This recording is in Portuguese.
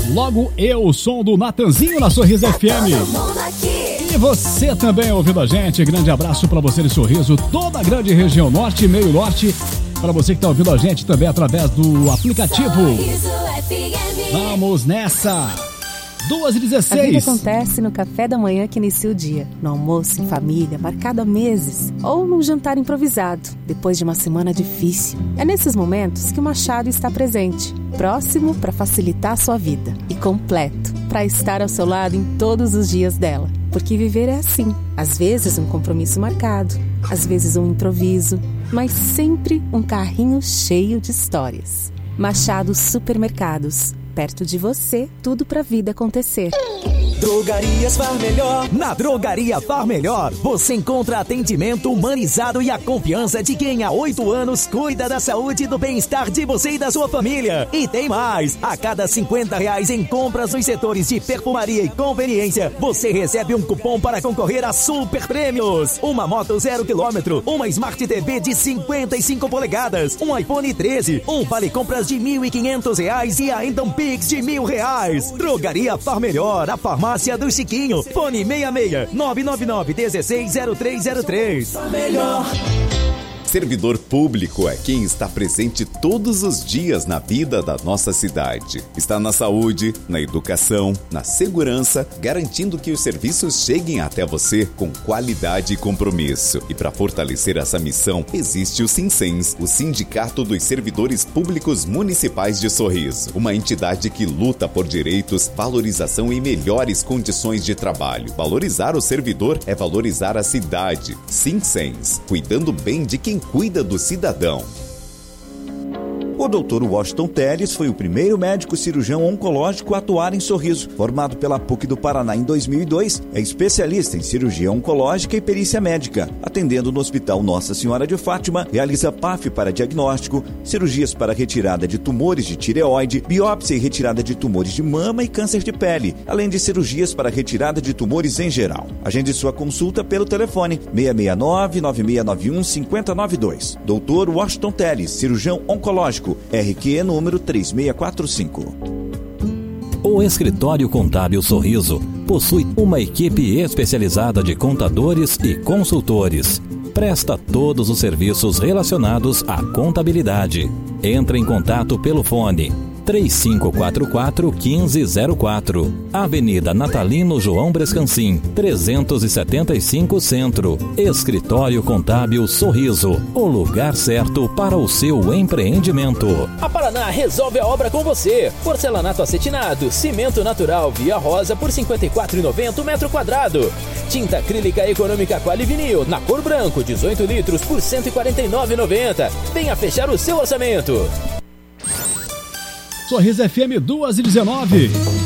Logo eu, som do Natanzinho na Sorriso FM. E você também ouvindo a gente, grande abraço para você de Sorriso, toda a grande região norte e meio norte, para você que tá ouvindo a gente também através do aplicativo. Vamos nessa! 2h16. A vida acontece no café da manhã que inicia o dia, no almoço em família, marcado há meses, ou num jantar improvisado, depois de uma semana difícil. É nesses momentos que o Machado está presente, próximo para facilitar a sua vida e completo para estar ao seu lado em todos os dias dela. Porque viver é assim, às vezes um compromisso marcado, às vezes um improviso, mas sempre um carrinho cheio de histórias. Machado Supermercados. Perto de você, tudo pra vida acontecer. Drogarias Far Melhor. Na Drogaria Far Melhor, você encontra atendimento humanizado e a confiança de quem há 8 anos cuida da saúde e do bem-estar de você e da sua família. E tem mais! A cada R$50 em compras nos setores de perfumaria e conveniência, você recebe um cupom para concorrer a super prêmios. Uma moto 0 km, uma Smart TV de 55 polegadas, um iPhone 13, um vale compras de R$1.500 e ainda um Pix de R$1.000. Drogaria Far Melhor, a farmácia do Chiquinho. Fone 66 999 160303. Melhor. Servidor público é quem está presente todos os dias na vida da nossa cidade. Está na saúde, na educação, na segurança, garantindo que os serviços cheguem até você com qualidade e compromisso. E para fortalecer essa missão, existe o Sinsens, o Sindicato dos Servidores Públicos Municipais de Sorriso. Uma entidade que luta por direitos, valorização e melhores condições de trabalho. Valorizar o servidor é valorizar a cidade. Sinsens, cuidando bem de quem cuida do cidadão. O Dr. Washington Telles foi o primeiro médico cirurgião oncológico a atuar em Sorriso. Formado pela PUC do Paraná em 2002, é especialista em cirurgia oncológica e perícia médica. Atendendo no Hospital Nossa Senhora de Fátima, realiza PAF para diagnóstico, cirurgias para retirada de tumores de tireoide, biópsia e retirada de tumores de mama e câncer de pele, além de cirurgias para retirada de tumores em geral. Agende sua consulta pelo telefone 669-9691-5092. Dr. Washington Telles, cirurgião oncológico, RQ número 3645. O Escritório Contábil Sorriso possui uma equipe especializada de contadores e consultores. Presta todos os serviços relacionados à contabilidade. Entre em contato pelo fone 3544-1504. Avenida Natalino João Brescancin, 375 Centro. Escritório Contábil Sorriso, o lugar certo para o seu empreendimento. A Paraná resolve a obra com você. Porcelanato acetinado, cimento natural Via Rosa por R$ 54,90 metro quadrado. Tinta acrílica econômica Quali Vinil, na cor branco, 18 litros por R$ 149,90. Venha fechar o seu orçamento. Sorriso FM 2h19.